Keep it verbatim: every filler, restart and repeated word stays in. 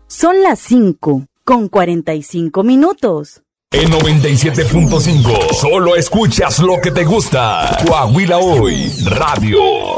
Son las cinco con cuarenta y cinco minutos. En noventa y siete punto cinco, solo escuchas lo que te gusta. Coahuila Hoy, Radio.